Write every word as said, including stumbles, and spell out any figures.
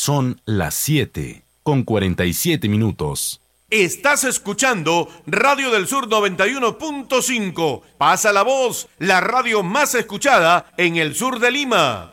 Son las siete con cuarenta y siete minutos. Estás escuchando Radio del Sur noventa y uno punto cinco. Pasa la voz, la radio más escuchada en el sur de Lima.